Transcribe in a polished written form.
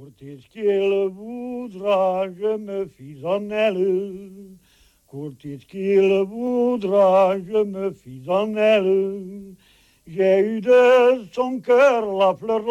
Courtier qu'il voudra, je me fis en elle. Courtier qu'il voudra, je me fis en elle. J'ai eu de son cœur la fleur